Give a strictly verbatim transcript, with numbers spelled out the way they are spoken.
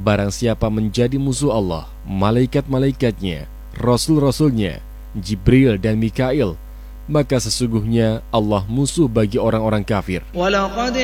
barang siapa menjadi musuh Allah, malaikat-malaikatnya, rasul-rasulnya, Jibril dan Mikail, maka sesungguhnya Allah musuh bagi orang-orang kafir. وَلَقَدْ